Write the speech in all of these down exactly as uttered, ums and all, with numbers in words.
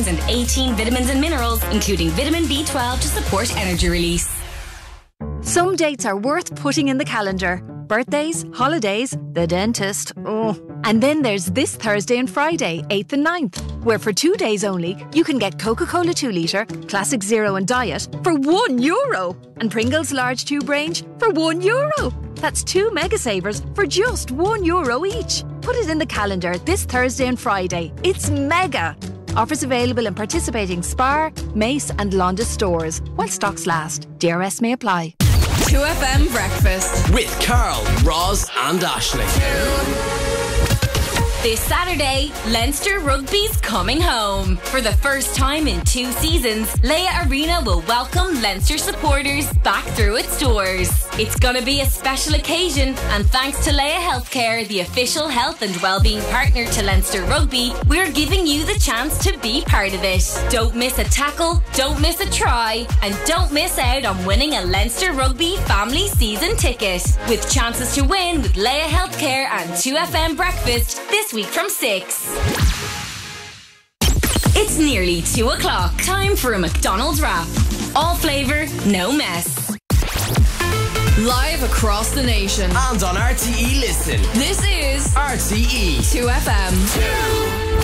and eighteen vitamins and minerals, including vitamin B twelve to support energy release. Some dates are worth putting in the calendar. Birthdays, holidays, the dentist. Oh. And then there's this Thursday and Friday, eighth and ninth, where for two days only, you can get Coca-Cola two litre, Classic Zero and Diet for one euro. And Pringles large tube range for one euro. That's two mega savers for just one euro each. Put it in the calendar this Thursday and Friday. It's mega. Offers available in participating Spar, Mace and Londis stores while stocks last. D R S may apply. two F M Breakfast with Carl, Roz and Ashling. This Saturday, Leinster Rugby's coming home. For the first time in two seasons, Leia Arena will welcome Leinster supporters back through its doors. It's going to be a special occasion, and thanks to Leia Healthcare, the official health and wellbeing partner to Leinster Rugby, we're giving you the chance to be part of it. Don't miss a tackle, don't miss a try, and don't miss out on winning a Leinster Rugby family season ticket. With chances to win with Leia Healthcare and two F M Breakfast this week from six. It's nearly two o'clock. Time for a McDonald's wrap. All flavour, no mess. Live across the nation and on R T E Listen. This is R T E two F M.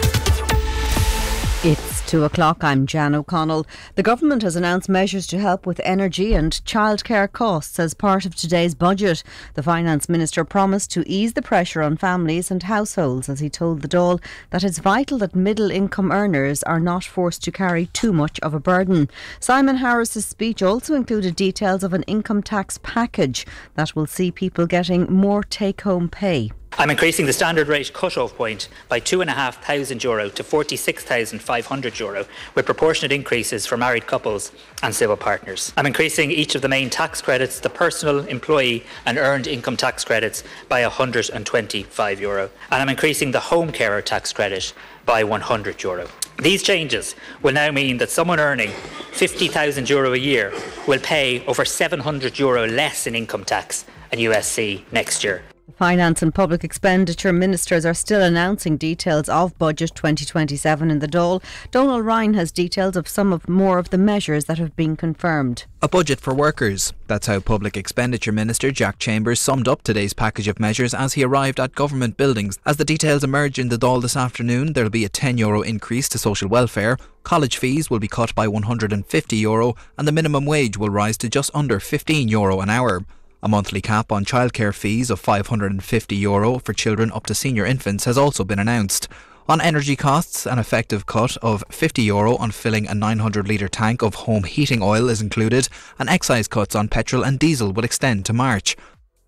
It's two o'clock. I'm Jan O'Connell. The government has announced measures to help with energy and childcare costs as part of today's budget. The Finance Minister promised to ease the pressure on families and households as he told the Dáil that it's vital that middle income earners are not forced to carry too much of a burden. Simon Harris's speech also included details of an income tax package that will see people getting more take-home pay. I'm increasing the standard rate cut-off point by two thousand five hundred euro to forty-six thousand five hundred euro, with proportionate increases for married couples and civil partners. I'm increasing each of the main tax credits, the personal, employee and earned income tax credits, by one hundred twenty-five euro. And I'm increasing the home carer tax credit by one hundred euro. These changes will now mean that someone earning fifty thousand euro a year will pay over seven hundred euro less in income tax and U S C next year. Finance and Public Expenditure Ministers are still announcing details of Budget twenty twenty-seven in the Dáil. Donal Ryan has details of some of more of the measures that have been confirmed. A budget for workers. That's how Public Expenditure Minister Jack Chambers summed up today's package of measures as he arrived at government buildings. As the details emerge in the Dáil this afternoon, there will be a ten euro increase to social welfare, college fees will be cut by one hundred fifty euro and the minimum wage will rise to just under fifteen euro an hour. A monthly cap on childcare fees of five hundred fifty euro for children up to senior infants has also been announced. On energy costs, an effective cut of fifty euro on filling a nine hundred litre tank of home heating oil is included, and excise cuts on petrol and diesel will extend to March.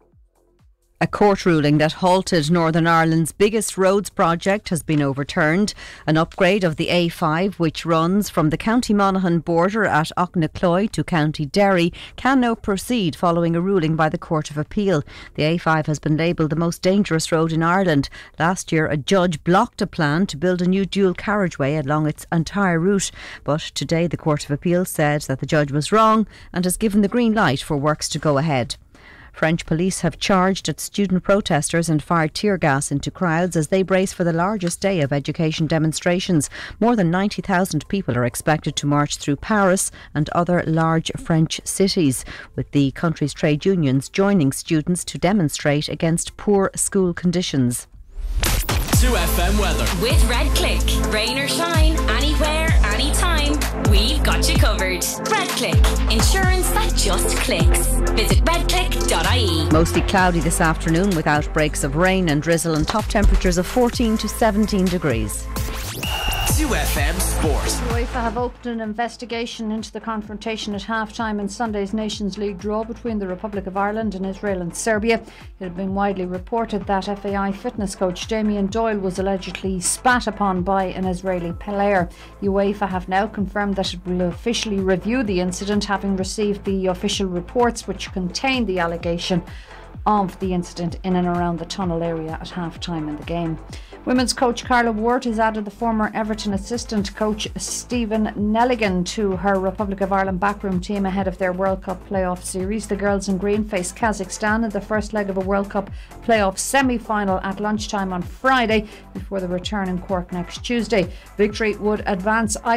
A court ruling that halted Northern Ireland's biggest roads project has been overturned. An upgrade of the A five, which runs from the County Monaghan border at Auchnacloy to County Derry, can now proceed following a ruling by the Court of Appeal. The A five has been labelled the most dangerous road in Ireland. Last year, a judge blocked a plan to build a new dual carriageway along its entire route. But today, the Court of Appeal said that the judge was wrong and has given the green light for works to go ahead. French police have charged at student protesters and fired tear gas into crowds as they brace for the largest day of education demonstrations. More than ninety thousand people are expected to march through Paris and other large French cities, with the country's trade unions joining students to demonstrate against poor school conditions. two F M weather. With Red Click. Rain or shine, anywhere, anytime, we've got you covered. Red Click. Insurance that just clicks. Visit red click dot I E. Mostly cloudy this afternoon with outbreaks of rain and drizzle and top temperatures of fourteen to seventeen degrees. two F M Sport. UEFA have opened an investigation into the confrontation at half-time in Sunday's Nations League draw between the Republic of Ireland and Israel and Serbia. It had been widely reported that F A I fitness coach Damien Doyle was allegedly spat upon by an Israeli player. UEFA have now confirmed that it will officially review the incident, having received the official reports which contain the allegation of the incident in and around the tunnel area at half-time in the game. Women's coach Carla Ward has added the former Everton assistant coach Stephen Nelligan to her Republic of Ireland backroom team ahead of their World Cup playoff series. The girls in green face Kazakhstan in the first leg of a World Cup playoff semi-final at lunchtime on Friday before the return in Cork next Tuesday. Victory would advance